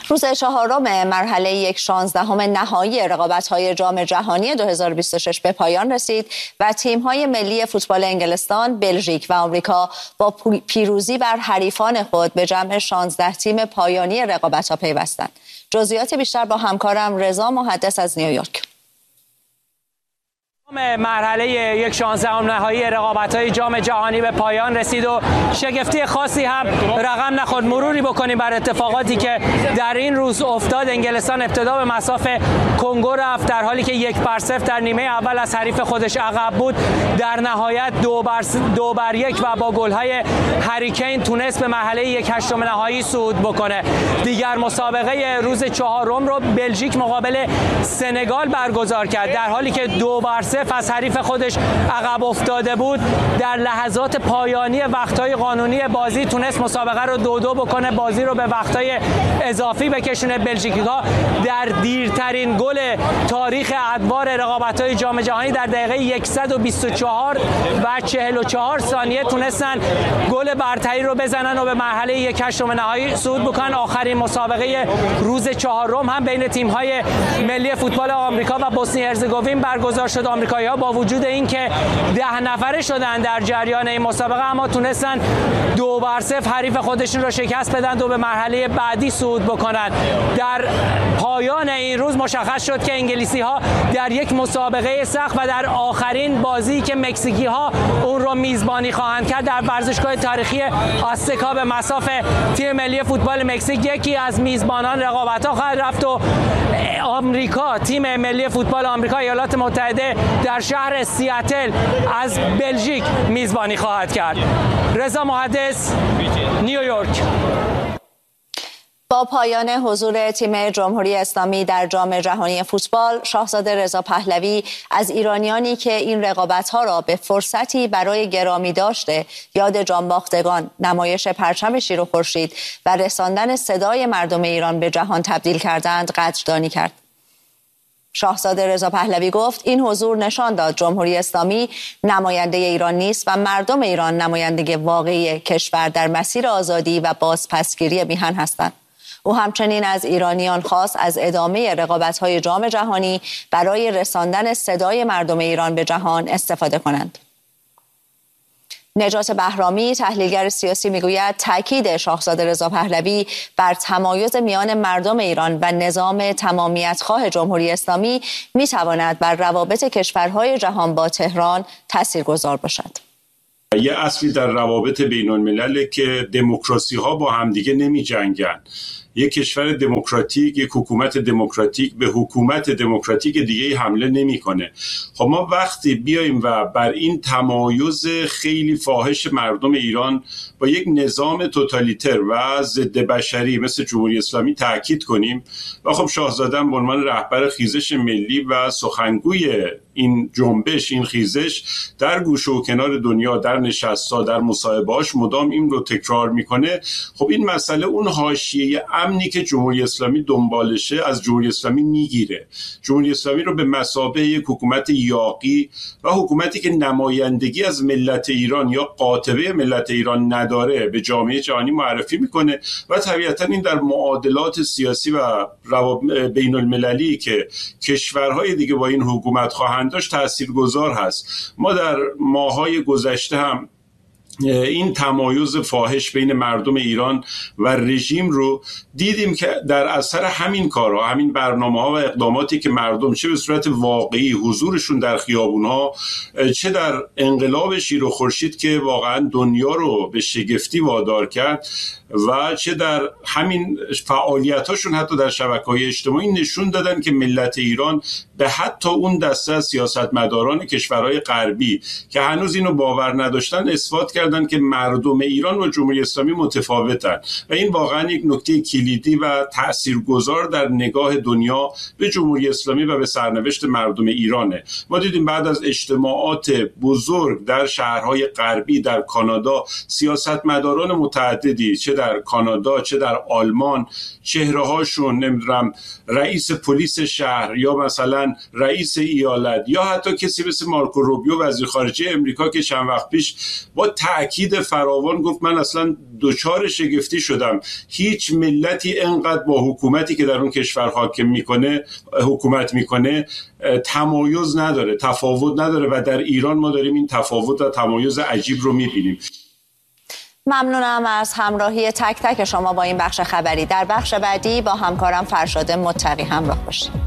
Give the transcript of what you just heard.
روز چهارم مرحله 1/16 نهایی رقابت‌های جام جهانی 2026 به پایان رسید و تیم‌های ملی فوتبال انگلستان، بلژیک و آمریکا با پیروزی بر حریفان خود به جمع 16 تیم پایانی رقابت‌ها پیوستند. جزئیات بیشتر با همکارم رضا محدث از نیویورک. مرحله 1/16 نهایی رقابت‌های جام جهانی به پایان رسید و شگفتی خاصی هم رقم نخورد. مروری بکنیم بر اتفاقاتی که در این روز افتاد. انگلستان ابتدا به مصاف کنگو رفت در حالی که 1-0 در نیمه اول از حریف خودش عقب بود. در نهایت 2-1 و با گل‌های هری کین تونست به مرحله 1/8 نهایی صعود بکنه. دیگر مسابقه روز چهارم رو بلژیک مقابل سنگال برگزار کرد در حالی که 2-0 از حریف خودش عقب افتاده بود. در لحظات پایانی وقت‌های قانونی بازی تونست مسابقه رو 2-2 بکنه، بازی رو به وقت‌های اضافی بکشونه. بلژیکی‌ها در دیرترین گل تاریخ ادوار رقابت‌های جام جهانی در دقیقه 124 و 44 ثانیه تونستن گل برتری رو بزنن و به مرحله 1/8 نهایی صعود بکنن. آخرین مسابقه روز چهارم هم بین تیم‌های ملی فوتبال آمریکا و بوسنی هرزگوین برگزار شد. آمریکایی‌ها با وجود اینکه 10 نفره شدن در جریان این مسابقه اما تونستن 2-0 حریف خودشون رو شکست بدن و به مرحله بعدی صعود بکنن. در پایان این روز مشخص شد که انگلیسی‌ها در یک مسابقه سخت و در آخرین بازی که مکزیکی‌ها اون رو میزبانی خواهند کرد در ورزشگاه تاریخی آزتکا به مصاف تیم ملی فوتبال مکزیک یکی از میزبانان رقابت‌ها خواهد رفت و آمریکا، تیم ملی فوتبال آمریکا ایالات متحده در شهر سیاتل از بلژیک میزبانی خواهد کرد. رضا محدث، نیویورک. با پایان حضور تیم جمهوری اسلامی در جام جهانی فوتبال، شاهزاده رضا پهلوی از ایرانیانی که این رقابت‌ها را به فرصتی برای گرامی داشته یاد جانباختگان، نمایش پرچم شیر و خورشید و رساندن صدای مردم ایران به جهان تبدیل کردند قدردانی کرد. شاهزاده رضا پهلوی گفت این حضور نشان داد جمهوری اسلامی نماینده ایران نیست و مردم ایران نماینده واقعی کشور در مسیر آزادی و بازپسگیری میهن هستند. او همچنین از ایرانیان خواست از ادامه رقابت‌های جام جهانی برای رساندن صدای مردم ایران به جهان استفاده کنند. نجات بهرامی، تحلیلگر سیاسی، میگوید تاکید شاهزاده رضا پهلوی بر تمایز میان مردم ایران و نظام تمامیت‌خواه جمهوری اسلامی میتواند بر روابط کشورهای جهان با تهران تاثیرگذار باشد. یه اصلی در روابط بین الملل که دموکراسی ها با همدیگه نمی جنگن. یک کشور دموکراتیک، یک حکومت دموکراتیک به حکومت دموکراتیک دیگه حمله نمیکنه. خب ما وقتی بیایم و بر این تمایز خیلی فاحش مردم ایران با یک نظام توتالیتر و ضد بشری مثل جمهوری اسلامی تاکید کنیم و خب شاهزاده به عنوان رهبر خیزش ملی و سخنگوی این جنبش، این خیزش در گوشه و کنار دنیا، در نشست‌ها، در مصاحبه‌هاش مدام این رو تکرار میکنه. خب این مسئله اون حاشیه امنی که جمهوری اسلامی دنبالشه از جمهوری اسلامی میگیره. جمهوری اسلامی رو به مثابه یک حکومت یاغی و حکومتی که نمایندگی از ملت ایران یا قاطبه ملت ایران نداره به جامعه جهانی معرفی میکنه و طبیعتا این در معادلات سیاسی و بین المللی که کشورهای دیگه با این حکومت خواهند داشت تاثیرگذار هست. ما در ماه‌های گذشته هم این تمایز فاحش بین مردم ایران و رژیم رو دیدیم که در اثر همین کارها، همین برنامه‌ها و اقداماتی که مردم چه به صورت واقعی حضورشون در خیابون‌ها، چه در انقلاب شیر و خورشید که واقعا دنیا رو به شگفتی وادار کرد و چه در همین فعالیتاشون حتی در شبکه‌های اجتماعی نشون دادن که ملت ایران به حتی اون دسته از سیاستمداران کشورهای غربی که هنوز اینو باور نداشتن اثبات کردن که مردم ایران و جمهوری اسلامی متفاوتن و این واقعا یک نکته کلیدی و تاثیرگذار در نگاه دنیا به جمهوری اسلامی و به سرنوشت مردم ایرانه. ما دیدیم بعد از اجتماعات بزرگ در شهرهای غربی، در کانادا، سیاستمداران متعددی چه در کانادا چه در آلمان چهره‌هاشون، نمیدونم رئیس پلیس شهر یا مثلا مثلا رئیس ایالت یا حتی کسی مثل مارکو روبیو وزیر خارجه امریکا که چند وقت پیش با تأکید فراوان گفت من اصلا دچار شگفتی شدم، هیچ ملتی انقدر با حکومتی که در اون کشور حکومت میکنه تمایز نداره، تفاوت نداره و در ایران ما داریم این تفاوت و تمایز عجیب رو میبینیم. ممنونم از همراهی تک تک شما با این بخش خبری. در بخش بعدی با همکارم فرشاد متقی همراه باشید.